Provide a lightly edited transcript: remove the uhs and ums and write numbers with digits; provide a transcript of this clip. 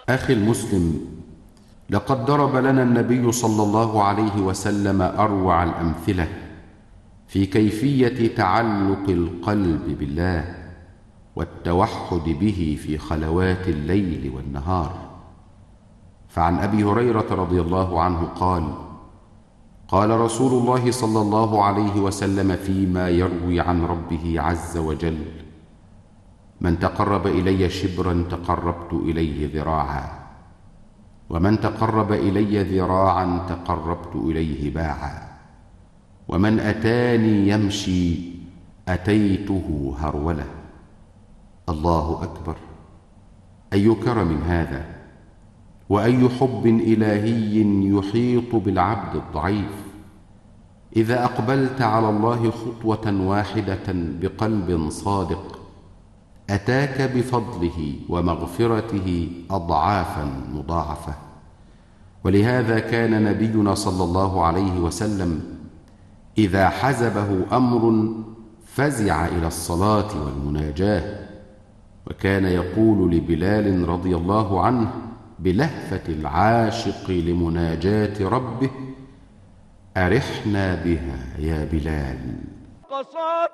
أخي المسلم، لقد ضرب لنا النبي صلى الله عليه وسلم أروع الأمثلة في كيفية تعلق القلب بالله والتوحد به في خلوات الليل والنهار. فعن أبي هريرة رضي الله عنه قال: قال رسول الله صلى الله عليه وسلم فيما يروي عن ربه عز وجل: من تقرب إلي شبرا تقربت إليه ذراعا، ومن تقرب إلي ذراعا تقربت إليه باعا، ومن أتاني يمشي أتيته هرولة. الله أكبر! أي كرم هذا، وأي حب إلهي يحيط بالعبد الضعيف. إذا أقبلت على الله خطوة واحدة بقلب صادق أتاك بفضله ومغفرته أضعافا مضاعفة. ولهذا كان نبينا صلى الله عليه وسلم إذا حزبه أمر فزع إلى الصلاة والمناجاة، وكان يقول لبلال رضي الله عنه بلهفة العاشق لمناجاة ربه: أرحنا بها يا بلال.